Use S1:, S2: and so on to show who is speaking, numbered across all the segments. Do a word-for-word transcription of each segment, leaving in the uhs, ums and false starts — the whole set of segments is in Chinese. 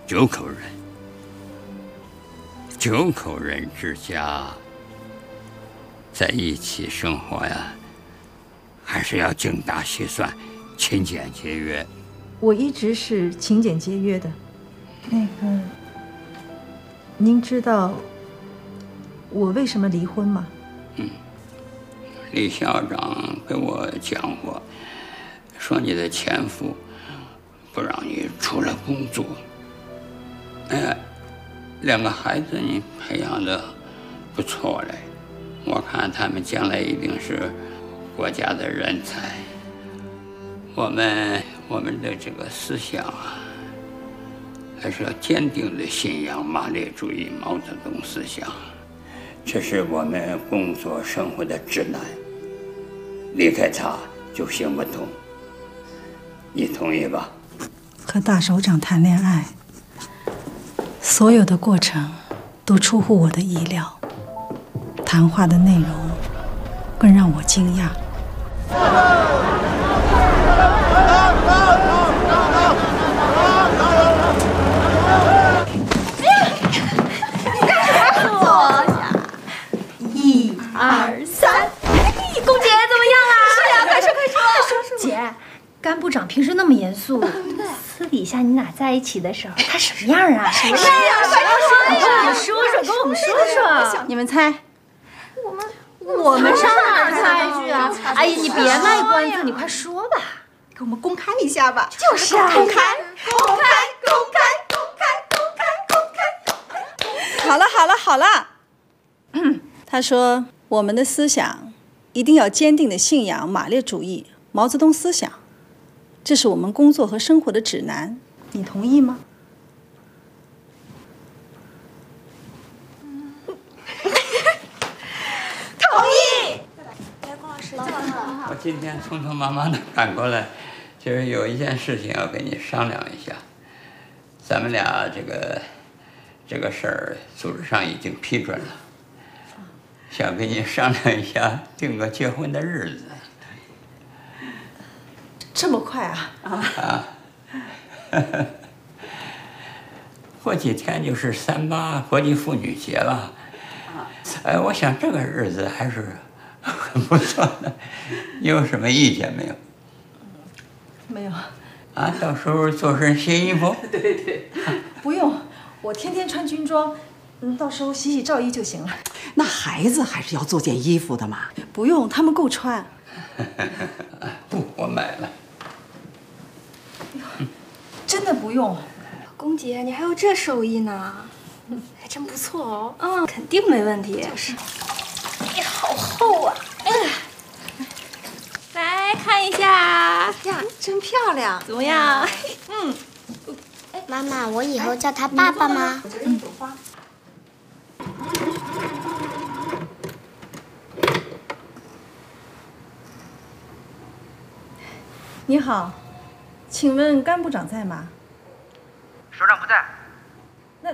S1: 九口人，九口人之家在一起生活呀，还是要精打细算，勤俭节约。
S2: 我一直是勤俭节约的。那个，您知道我为什么离婚吗？
S1: 嗯，李校长跟我讲过，说你的前夫不让你出来工作。哎，两个孩子你培养的不错嘞，我看他们将来一定是国家的人才。我们我们的这个思想啊，还是要坚定的信仰马列主义、毛泽东思想，这是我们工作生活的指南。离开它就行不通，你同意吧？
S3: 和大首长谈恋爱，所有的过程都出乎我的意料，谈话的内容更让我惊讶。
S4: 一二三，公姐怎么样啊？是呀，快说快说，快说说。姐，甘部长平时那么严肃，私底下你俩在一起的时候，他什么样啊？什么样呀？快说呀！跟我们说说，跟我们说说。
S2: 你们猜？
S4: 我们我们上哪儿猜去啊？哎呀，你别卖关子，你快说吧，
S2: 给我们公开一下吧。
S4: 就是啊，
S2: 公开，公开，公开，公开，公开，公开。好了好了好了。嗯，他说我们的思想一定要坚定的信仰马列主义、毛泽东思想，这是我们工作和生活的指南。你同意吗？
S4: 同意。
S5: 来，龚老师，这么好。
S1: 我今天匆匆忙忙的赶过来，就是有一件事情要跟你商量一下。咱们俩这个这个事儿，组织上已经批准了，想跟你商量一下，定个结婚的日子。
S2: 这么快啊？
S1: 啊！过几天就是三八国际妇女节了。哎，我想这个日子还是很不错的，你有什么意见没有？
S2: 没有。
S1: 啊，到时候做身新衣服。
S2: 对对，不用，我天天穿军装，嗯，到时候洗洗罩衣就行了。
S6: 那孩子还是要做件衣服的嘛。
S2: 不用，他们够穿。
S1: 不，我买了。
S2: 真的不用。
S5: 龚姐，你还有这手艺呢，还真不错哦。嗯，肯定没问题。就是。
S4: 哎，好厚啊！哎呀，来看一下
S5: 呀，真漂亮，
S4: 怎么样？
S5: 嗯。
S7: 妈妈，我以后叫他爸爸吗？
S2: 嗯。你好，请问甘部长在吗？
S8: 首长不在。
S2: 那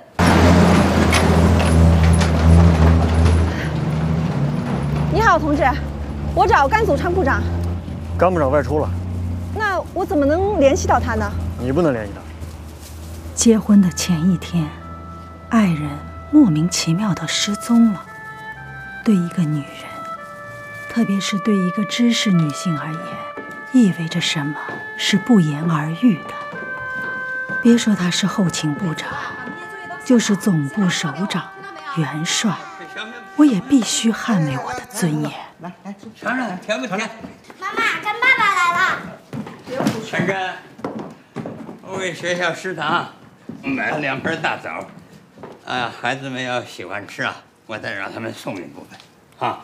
S2: 你好，同志，我找甘祖昌部长。
S9: 甘部长外出了。
S2: 那我怎么能联系到他呢？
S9: 你不能联系他。
S3: 结婚的前一天，爱人莫名其妙的失踪了。对一个女人，特别是对一个知识女性而言，意味着什么是不言而喻的。别说他是后勤部长，就是总部首长、元帅，我也必须捍卫我的尊严。
S1: 来来，尝尝甜不甜？
S7: 妈妈，干爸爸来了。
S1: 晨晨，我给学校食堂买了两盆大枣，啊，孩子们要喜欢吃啊，我再让他们送一部分，啊。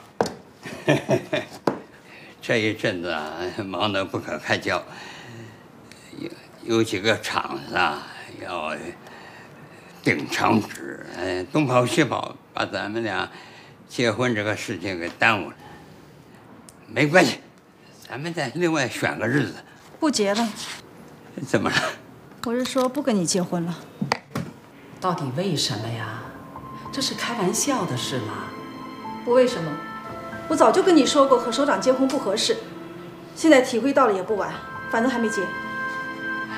S1: 这一阵子啊，忙得不可开交，有有几个厂子啊要订厂址，哎，东跑西跑，把咱们俩结婚这个事情给耽误了。没关系，咱们再另外选个日子。
S2: 不结了。
S1: 怎么了？
S2: 我是说不跟你结婚了。
S6: 到底为什么呀？这是开玩笑的事吗？
S2: 不为什么，我早就跟你说过和首长结婚不合适，现在体会到了也不晚，反正还没结。